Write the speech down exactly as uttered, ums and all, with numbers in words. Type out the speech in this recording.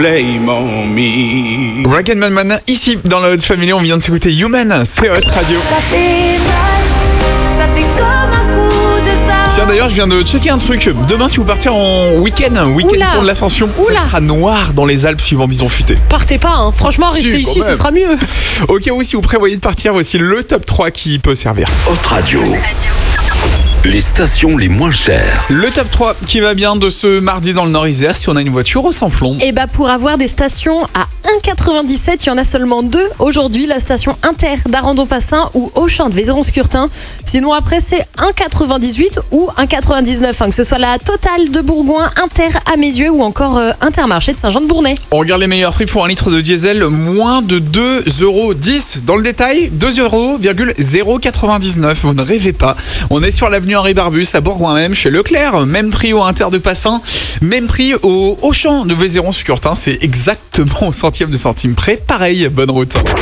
Blame on me. Rock'n'Man Man, ici dans la Hot Family, on vient de s'écouter Human, c'est Hot Radio. Ça fait mal, ça fait comme un coup de ça. Tiens d'ailleurs, je viens de checker un truc. Demain, si vous partez en week-end, week-end Oula. pour de l'ascension, Oula. ça sera noir dans les Alpes suivant Bison Futé. Partez pas, hein. Franchement, restez Si, quand ici, ce même. sera mieux. Au cas où, si vous prévoyez de partir, voici le top trois qui peut servir. Hot Radio. Les stations les moins chères. Le top trois qui va bien de ce mardi dans le Nord-Isère, si on a une voiture au samplon. Et bah pour avoir des stations à un virgule quatre-vingt-dix-sept, il y en a seulement deux aujourd'hui, la station Inter d'Arandon-Passin ou Auchan de Vézeron-Scurtin. Sinon après c'est un virgule quatre-vingt-dix-huit ou un virgule quatre-vingt-dix-neuf, hein, que ce soit la Totale de Bourgoin, Inter à Mézieux ou encore euh, Intermarché de Saint-Jean-de-Bournay. On regarde les meilleurs prix pour un litre de diesel, moins de deux euros dix. Dans le détail, deux euros zéro quatre-vingt-dix-neuf. Vous ne rêvez pas. On est sur l'avenue Henri Barbus à Bourgoin même, chez Leclerc. Même prix au Inter de Passin. Même prix au Auchan de Vézeron-Scurtin. C'est exactement au centième de centime près. Pareil, bonne route.